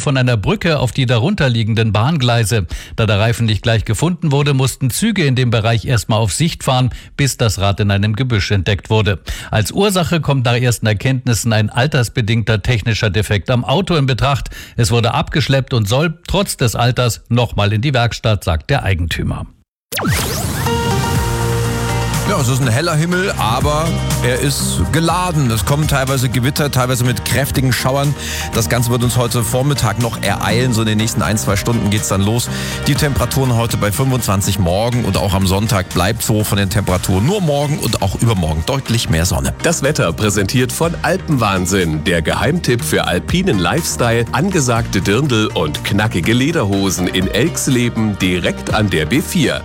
von einer Brücke auf die darunterliegenden Bahngleise. Da der Reifen nicht gleich gefunden wurde, mussten Züge in dem Bereich erstmal auf Sicht fahren, bis das Rad in einem Gebüsch entdeckt wurde. Als Ursache kommt nach ersten Erkenntnissen ein altersbedingter technischer Defekt am Auto in Betracht. Es wurde abgeschleppt und soll trotz des Alters nochmal in die Werkstatt, sagt der Eigentümer. Ja, es ist ein heller Himmel, aber er ist geladen. Es kommen teilweise Gewitter, teilweise mit kräftigen Schauern. Das Ganze wird uns heute Vormittag noch ereilen. So in den nächsten 1-2 Stunden geht's dann los. Die Temperaturen heute bei 25, morgen und auch am Sonntag bleibt so von den Temperaturen. Nur morgen und auch übermorgen deutlich mehr Sonne. Das Wetter präsentiert von Alpenwahnsinn. Der Geheimtipp für alpinen Lifestyle, angesagte Dirndl und knackige Lederhosen in Elxleben direkt an der B4.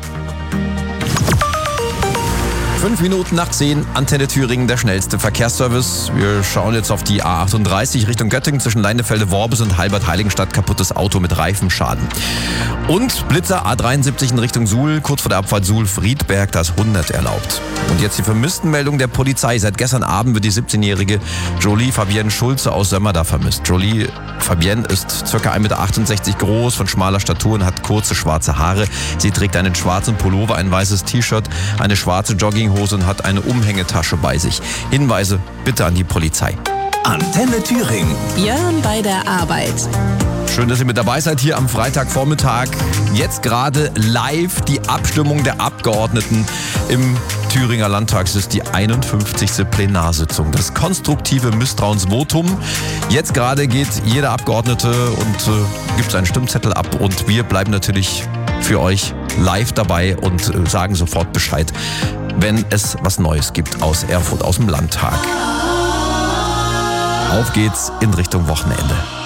5 Minuten nach 10, Antenne Thüringen, der schnellste Verkehrsservice. Wir schauen jetzt auf die A38 Richtung Göttingen zwischen Leinefelde-Worbis und Halbert-Heiligenstadt. Kaputtes Auto mit Reifenschaden. Und Blitzer A73 in Richtung Suhl, kurz vor der Abfahrt Suhl-Friedberg, das 100 erlaubt. Und jetzt die Vermisstenmeldung der Polizei. Seit gestern Abend wird die 17-jährige Jolie Fabienne Schulze aus Sömmerda vermisst. Jolie Fabienne ist ca. 1,68 Meter groß, von schmaler Statur und hat kurze schwarze Haare. Sie trägt einen schwarzen Pullover, ein weißes T-Shirt, eine schwarze Jogginghose und hat eine Umhängetasche bei sich. Hinweise bitte an die Polizei. Antenne Thüringen. Björn bei der Arbeit. Schön, dass ihr mit dabei seid hier am Freitagvormittag. Jetzt gerade live die Abstimmung der Abgeordneten im Thüringer Landtag. Es ist die 51. Plenarsitzung. Das konstruktive Misstrauensvotum. Jetzt gerade geht jeder Abgeordnete und gibt seinen Stimmzettel ab. Und wir bleiben natürlich für euch live dabei und sagen sofort Bescheid, wenn es was Neues gibt aus Erfurt, aus dem Landtag. Auf geht's in Richtung Wochenende.